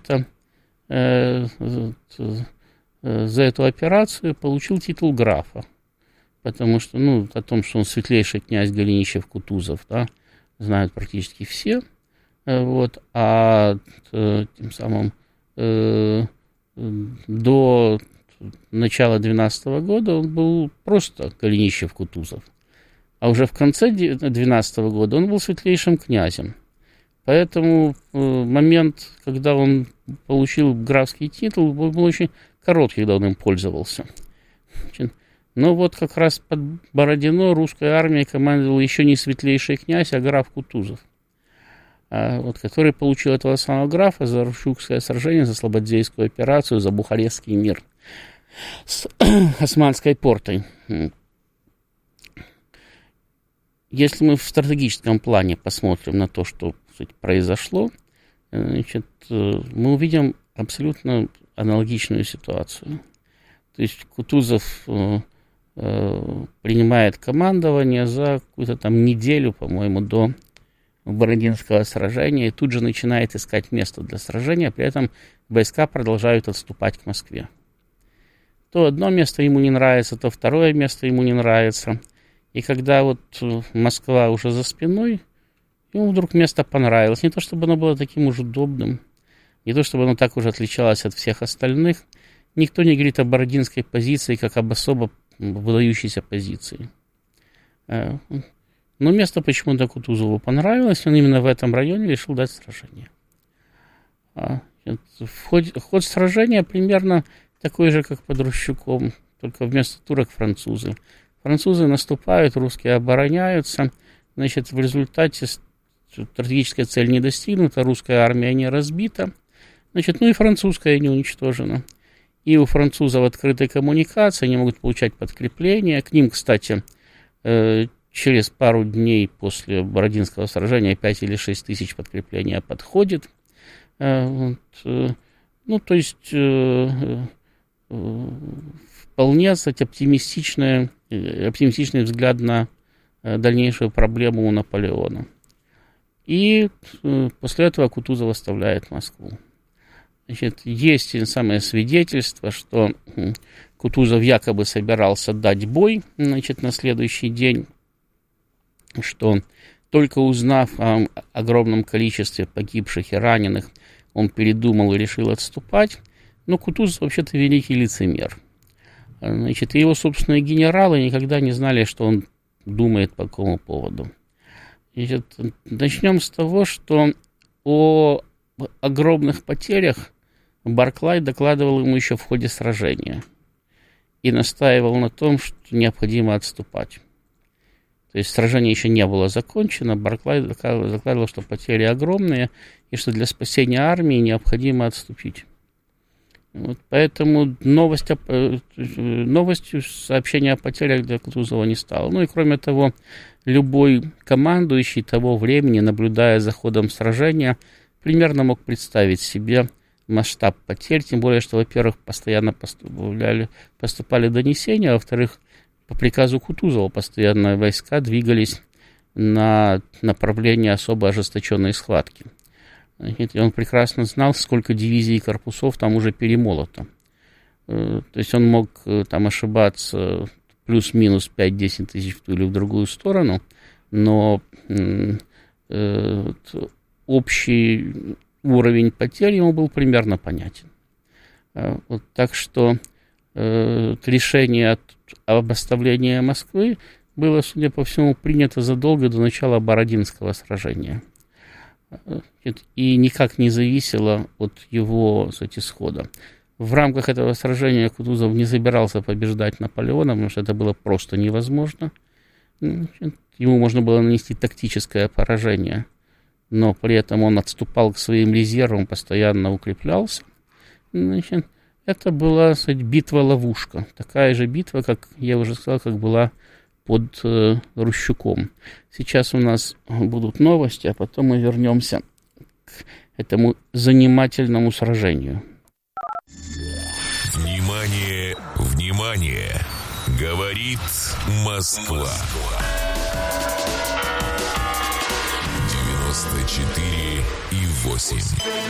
это за эту операцию получил титул графа. Потому что, о том, что он светлейший князь Голенищев-Кутузов, да, знают практически все. Вот, а тем самым до начала 12 года он был просто Голенищев-Кутузов. А уже в конце 12 года он был светлейшим князем. Поэтому момент, когда он получил графский титул, был очень короткий, когда он им пользовался. Но вот как раз под Бородино русская армия командовал еще не светлейший князь, а граф Кутузов, который получил этого самого графа за Рущукское сражение, за Слободзейскую операцию, за Бухарестский мир с Османской портой. Если мы в стратегическом плане посмотрим на то, что, кстати, произошло, мы увидим абсолютно аналогичную ситуацию. То есть Кутузов принимает командование за какую-то там неделю, по-моему, до Бородинского сражения, и тут же начинает искать место для сражения, при этом войска продолжают отступать к Москве. То одно место ему не нравится, то второе место ему не нравится. И когда вот Москва уже за спиной, ему вдруг место понравилось. Не то, чтобы оно было таким уж удобным, не то, чтобы оно так уже отличалось от всех остальных. Никто не говорит о бородинской позиции, как об особо выдающейся позиции. Но место почему-то Кутузову понравилось, он именно в этом районе решил дать сражение. Ход сражения примерно такой же, как под Рущуком, только вместо турок французы. Французы наступают, русские обороняются. Значит, в результате стратегическая цель не достигнута, русская армия не разбита. Значит, и французская не уничтожена. И у французов открытая коммуникация, они могут получать подкрепление. К ним, кстати, через пару дней после Бородинского сражения 5 или 6 тысяч подкрепления подходит. То есть вполне, кстати, оптимистичный взгляд на дальнейшую проблему у Наполеона. И после этого Кутузов оставляет Москву. Значит, есть самое свидетельство, что Кутузов якобы собирался дать бой, значит, на следующий день, что только узнав о огромном количестве погибших и раненых, он передумал и решил отступать. Но Кутузов вообще-то великий лицемер. Значит, его собственные генералы никогда не знали, что он думает по какому поводу. Значит, начнем с того, что о огромных потерях Барклай докладывал ему еще в ходе сражения и настаивал на том, что необходимо отступать. То есть сражение еще не было закончено, Барклай докладывал, что потери огромные и что для спасения армии необходимо отступить. Вот поэтому новостью сообщения о потерях для Кутузова не стало. Ну и кроме того, любой командующий того времени, наблюдая за ходом сражения, примерно мог представить себе масштаб потерь, тем более, что, во-первых, постоянно поступали донесения, а во-вторых, по приказу Кутузова постоянно войска двигались на направление особо ожесточенной схватки. И он прекрасно знал, сколько дивизий и корпусов там уже перемолото. То есть он мог там ошибаться плюс-минус 5-10 тысяч в ту или в другую сторону, но общий уровень потерь ему был примерно понятен. Вот, так что решение об оставлении Москвы было, судя по всему, принято задолго до начала Бородинского сражения. И никак не зависело от его, кстати, исхода. В рамках этого сражения Кутузов не собирался побеждать Наполеона, потому что это было просто невозможно. Ему можно было нанести тактическое поражение, но при этом он отступал к своим резервам, постоянно укреплялся. Значит, это была, кстати, битва-ловушка. Такая же битва, как я уже сказал, как была под Рущуком. Сейчас у нас будут новости, а потом мы вернемся к этому занимательному сражению. Внимание, внимание! Говорит Москва. 94,8.